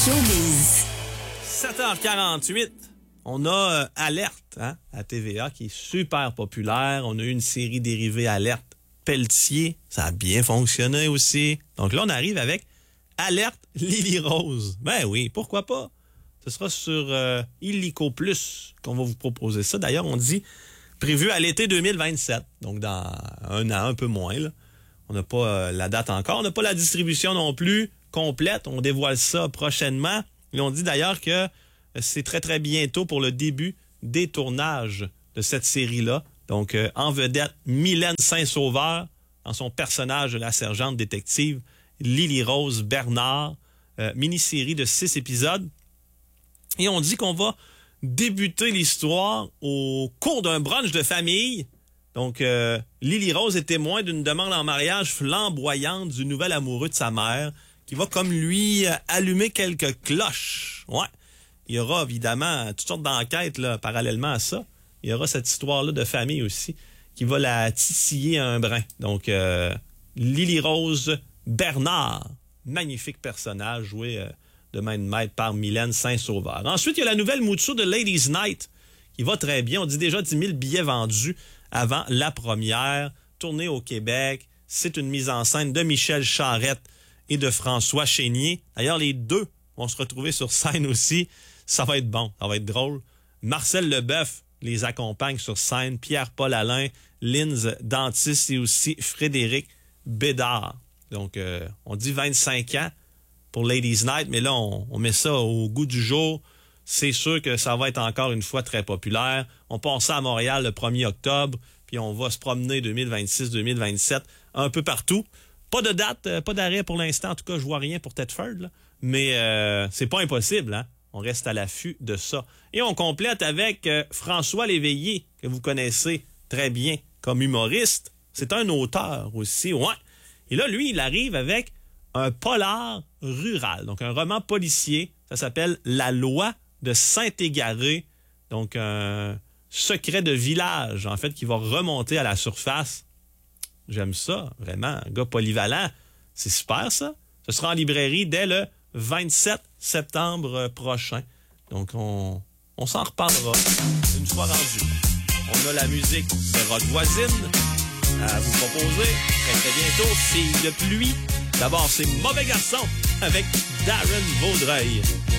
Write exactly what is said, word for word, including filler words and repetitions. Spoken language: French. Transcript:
Showbiz. sept heures quarante-huit, on a euh, Alerte hein, à T V A qui est super populaire. On a eu une série dérivée Alerte Pelletier. Ça a bien fonctionné aussi. Donc là, on arrive avec Alerte Lily Rose. Ben oui, pourquoi pas? Ce sera sur euh, Illico Plus qu'on va vous proposer ça. D'ailleurs, on dit prévu à l'été deux mille vingt-sept. Donc dans un an, un peu moins. Là. On n'a pas euh, la date encore. On n'a pas la distribution non plus complète. On dévoile ça prochainement. Et on dit d'ailleurs que c'est très, très bientôt pour le début des tournages de cette série-là. Donc, euh, en vedette, Mylène Saint-Sauveur, dans son personnage de la sergente détective Lily Rose Bernard, euh, mini-série de six épisodes. Et on dit qu'on va débuter l'histoire au cours d'un brunch de famille. Donc, euh, Lily Rose est témoin d'une demande en mariage flamboyante du nouvel amoureux de sa mère, qui va comme lui euh, allumer quelques cloches. Ouais. Il y aura évidemment toutes sortes d'enquêtes là, parallèlement à ça. Il y aura cette histoire-là de famille aussi qui va la titiller un brin. Donc, euh, Lily Rose Bernard, magnifique personnage joué euh, de main de maître par Mylène Saint-Sauveur. Ensuite, il y a la nouvelle mouture de Ladies Night qui va très bien. On dit déjà dix mille billets vendus avant la première. Tournée au Québec. C'est une mise en scène de Michel Charette et de François Chénier. D'ailleurs, les deux vont se retrouver sur scène aussi. Ça va être bon, ça va être drôle. Marcel Leboeuf les accompagne sur scène. Pierre-Paul Alain, Linz Dantis et aussi Frédéric Bédard. Donc, euh, on dit vingt-cinq ans pour Ladies Night, mais là, on, on met ça au goût du jour. C'est sûr que ça va être encore une fois très populaire. On passe à Montréal le premier octobre, puis on va se promener deux mille vingt-six deux mille vingt-sept un peu partout. Pas de date, euh, pas d'arrêt pour l'instant. En tout cas, je vois rien pour Thetford, là. Mais euh, c'est pas impossible, hein? On reste à l'affût de ça. Et on complète avec euh, François Léveillé, que vous connaissez très bien comme humoriste. C'est un auteur aussi, ouais. Et là, lui, il arrive avec un polar rural, donc un roman policier. Ça s'appelle La loi de Saint-Égaré. Donc, un secret de village, en fait, qui va remonter à la surface. J'aime ça, vraiment. Un gars polyvalent. C'est super, ça. Ce sera en librairie dès le vingt-sept septembre prochain. Donc, on, on s'en reparlera une fois rendu. On a la musique de Rock Voisine à vous proposer. Très, très bientôt, Fille de pluie. D'abord, c'est Mauvais garçon avec Darren Vaudreuil.